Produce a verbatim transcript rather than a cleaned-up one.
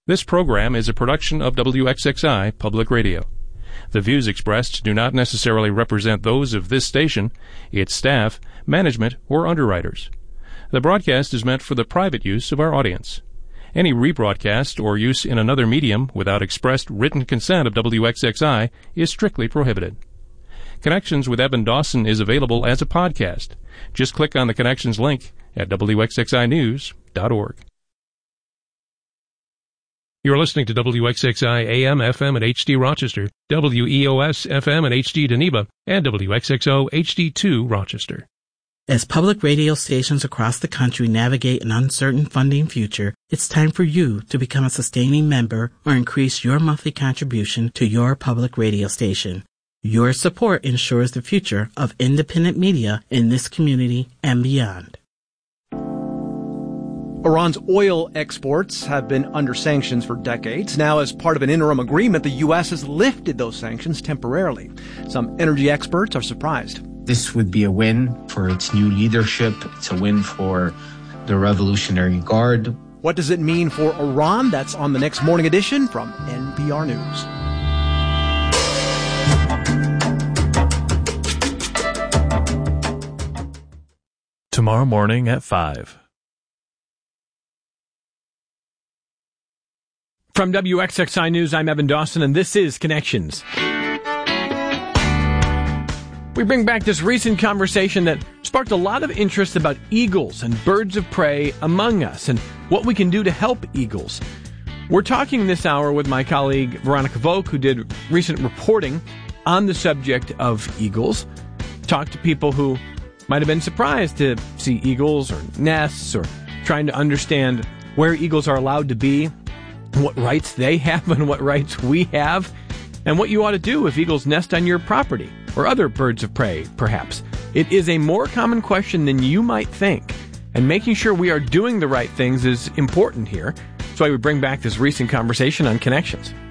This program is a production of W X X I Public Radio. The views expressed do not necessarily represent those of this station, its staff, management, or underwriters. The broadcast is meant for the private use of our audience. Any rebroadcast or use in another medium without expressed written consent of W X X I is strictly prohibited. Connections with Eben Dawson is available as a podcast. Just click on the Connections link at W X X I news dot org. You're listening to W X X I A M, F M, and H D Rochester, W E O S, F M, and H D Geneva, and W X X O H D two Rochester. As public radio stations across the country navigate an uncertain funding future, it's time for you to become a sustaining member or increase your monthly contribution to your public radio station. Your support ensures the future of independent media in this community and beyond. Iran's oil exports have been under sanctions for decades. Now, as part of an interim agreement, the U S has lifted those sanctions temporarily. Some energy experts are surprised. This would be a win for its new leadership. It's a win for the Revolutionary Guard. What does it mean for Iran? That's on the next Morning Edition from N P R News. Tomorrow morning at five. From W X X I News, I'm Evan Dawson, and this is Connections. We bring back this recent conversation that sparked a lot of interest about eagles and birds of prey among us and what we can do to help eagles. We're talking this hour with my colleague Veronica Volk, who did recent reporting on the subject of eagles. Talked to people who might have been surprised to see eagles or nests, or trying to understand where eagles are allowed to be, what rights they have and what rights we have, and what you ought to do if eagles nest on your property, or other birds of prey, perhaps. It is a more common question than you might think, and making sure we are doing the right things is important here. That's why we bring back this recent conversation on Connections.